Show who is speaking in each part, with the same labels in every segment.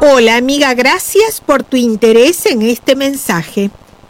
Speaker 1: Hola amiga, gracias por tu interés en este mensaje.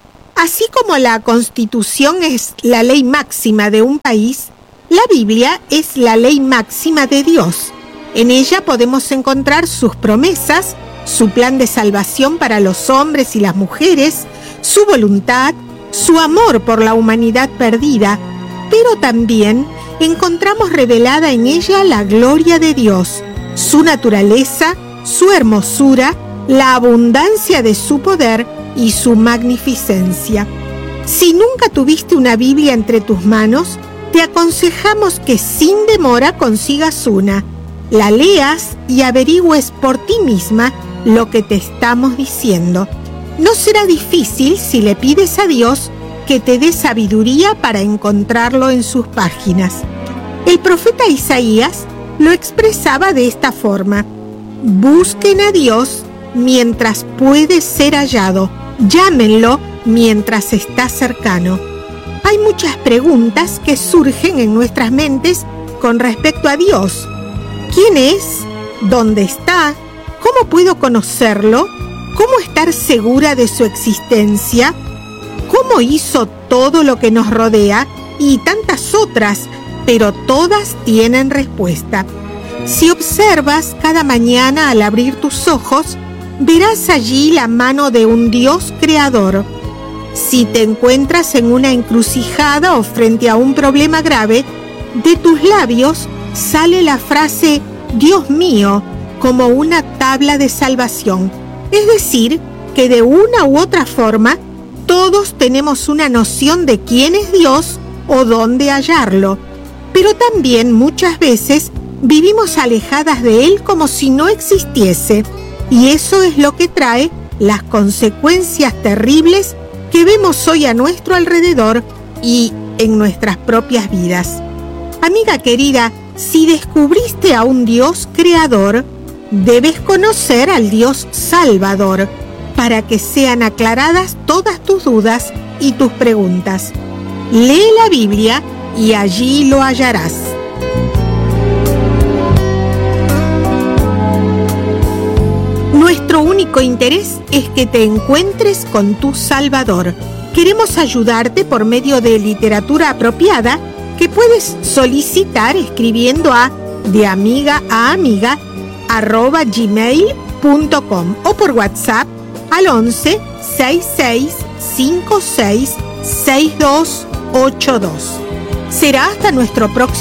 Speaker 1: Así como la Constitución es la ley máxima de un país, la Biblia es la ley máxima de Dios. En ella podemos encontrar sus promesas, su plan de salvación para los hombres y las mujeres, su voluntad, su amor por la humanidad perdida, pero también encontramos revelada en ella la gloria de Dios, su naturaleza, su hermosura, la abundancia de su poder y su magnificencia. Si nunca tuviste una Biblia entre tus manos, te aconsejamos que sin demora consigas una, la leas y averigües por ti misma lo que te estamos diciendo. No será difícil si le pides a Dios que te dé sabiduría para encontrarlo en sus páginas. El profeta Isaías lo expresaba de esta forma: busquen a Dios mientras puede ser hallado, llámenlo mientras está cercano. Hay muchas preguntas que surgen en nuestras mentes con respecto a Dios. ¿Quién es? ¿Dónde está? ¿Cómo puedo conocerlo? ¿Cómo estar segura de su existencia? ¿Cómo hizo todo lo que nos rodea? Y tantas otras, pero todas tienen respuesta. Si observas cada mañana al abrir tus ojos, verás allí la mano de un Dios creador. Si te encuentras en una encrucijada o frente a un problema grave, de tus labios sale la frase Dios mío como una tabla de salvación. Es decir, que de una u otra forma, todos tenemos una noción de quién es Dios o dónde hallarlo, pero también muchas veces vivimos alejadas de Él como si no existiese, y eso es lo que trae las consecuencias terribles que vemos hoy a nuestro alrededor y en nuestras propias vidas. Amiga querida, si descubriste a un Dios creador, debes conocer al Dios salvador para que sean aclaradas todas tus dudas y tus preguntas. Lee la Biblia y allí lo hallarás. Nuestro único interés es que te encuentres con tu Salvador. Queremos ayudarte por medio de literatura apropiada que puedes solicitar escribiendo a deamigaamiga@gmail.com o por WhatsApp al 11 66 56 6282. Será hasta nuestro próximo